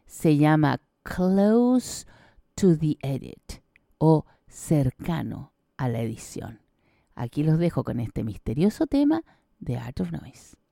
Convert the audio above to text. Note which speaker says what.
Speaker 1: se llama Close to the Edit o cercano a la edición. Aquí los dejo con este misterioso tema de Art of Noise.